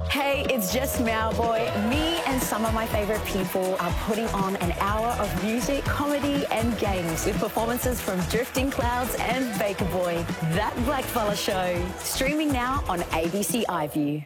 Hey, it's just Boy. Me and some of my favourite people are putting on an hour of music, comedy and games with performances from Drifting Clouds and Baker Boy. That Blackfella Show. Streaming now on ABC iView.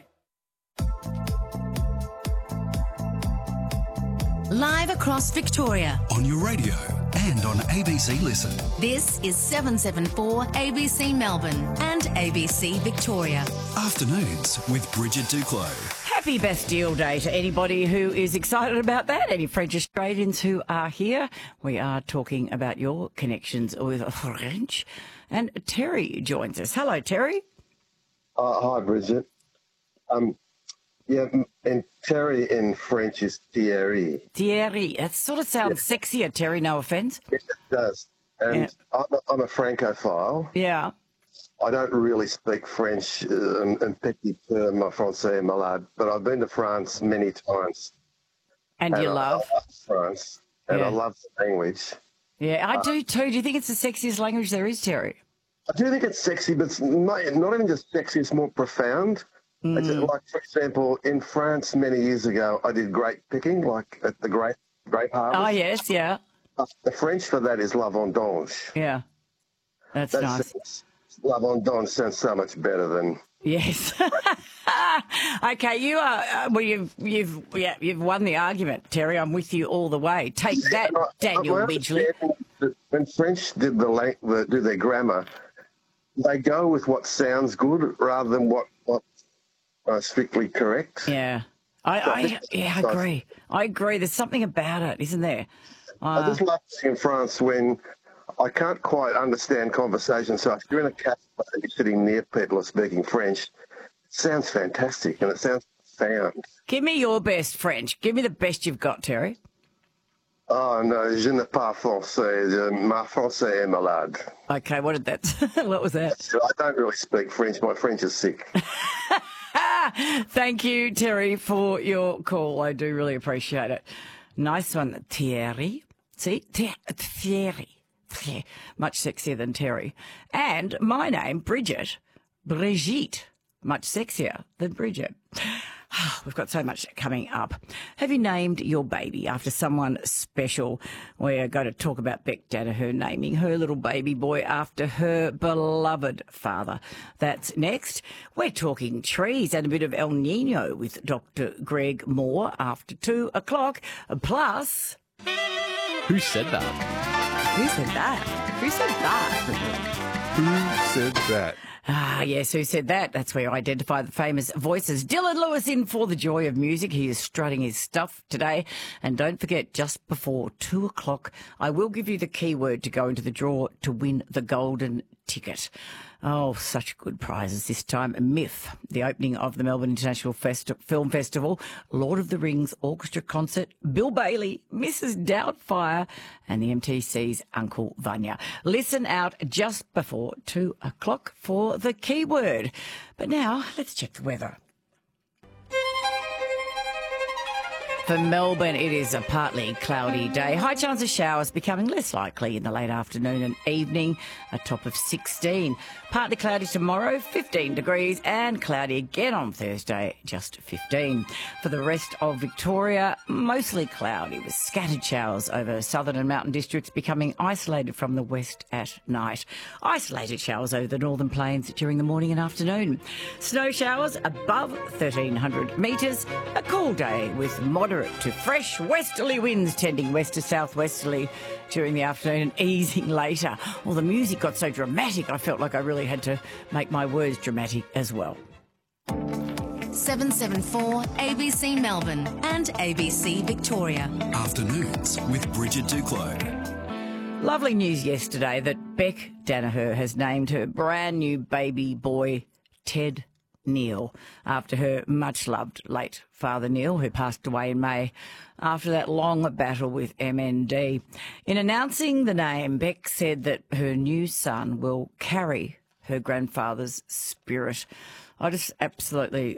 Live across Victoria. On your radio and on ABC Listen. This is 774 ABC Melbourne and ABC Victoria. Afternoons with Bridget Duclos. Happy Bastille Day to anybody who is excited about that. Any French Australians who are here. We are talking about your connections with French. And Terry joins us. Hello, Terry. Hi, Bridget. Yeah, and Terry in French is Thierry. Thierry. That sort of sounds sexier, Terry, no offence. Yes, it does. And I'm a Francophile. Yeah. I don't really speak French, and petit peu, mon français est malade, but I've been to France many times. And you love? I love France, and I love the language. Yeah, I do too. Do you think it's the sexiest language there is, Terry? I do think it's sexy, but it's not even just sexy, it's more profound. It's like, for example, in France many years ago, I did grape picking, like at the grape harvest. Oh, yes, yeah. The French for that is la vendange. Yeah, that's nice. La vendange sounds so much better than... Yes. Okay, you are. Well, you've won the argument, Terry. I'm with you all the way. Take that, Daniel Midgley. When French do their grammar, they go with what sounds good rather than what strictly correct. Yeah, I agree. I agree. There's something about it, isn't there? I just love seeing France when I can't quite understand conversation. So if you're in a cafe, you're sitting near people who are speaking French, it sounds fantastic and it sounds profound. Give me your best French. Give me the best you've got, Terry. Oh, no, je ne parle français. Ma français est malade. Okay, what was that? I don't really speak French. My French is sick. Thank you, Terry, for your call. I do really appreciate it. Nice one, Thierry. See? Thierry. Much sexier than Terry. And my name, Brigitte. Brigitte. Much sexier than Bridget. We've got so much coming up. Have you named your baby after someone special? We're going to talk about Beck Danaher naming her little baby boy after her beloved father. That's next. We're talking trees and a bit of El Nino with Dr. Greg Moore after 2 o'clock. Plus... Who said that? Who said that? Who said that? Who said that? Ah, yes, who said that? That's where you identify the famous voices. Dylan Lewis in for the joy of music. He is strutting his stuff today. And don't forget, just before 2 o'clock, I will give you the keyword to go into the draw to win the golden ticket. Oh, such good prizes this time. Myth, the opening of the Melbourne International Film Festival, Lord of the Rings Orchestra Concert, Bill Bailey, Mrs. Doubtfire, and the MTC's Uncle Vanya. Listen out just before 2 o'clock for the keyword. But now, let's check the weather. For Melbourne, it is a partly cloudy day. High chance of showers becoming less likely in the late afternoon and evening, a top of 16. Partly cloudy tomorrow, 15 degrees, and cloudy again on Thursday, just 15. For the rest of Victoria, mostly cloudy with scattered showers over southern and mountain districts becoming isolated from the west at night. Isolated showers over the northern plains during the morning and afternoon. Snow showers above 1,300 metres. A cool day with moderate to fresh westerly winds tending west to southwesterly during the afternoon and easing later. Well, the music got so dramatic, I felt like I really had to make my words dramatic as well. 774 ABC Melbourne and ABC Victoria. Afternoons with Bridget Duclos. Lovely news yesterday that Beck Danaher has named her brand new baby boy Ted Neil after her much-loved late father Neil, who passed away in May after that long battle with MND. In announcing the name, Beck said that her new son will carry her grandfather's spirit. I just absolutely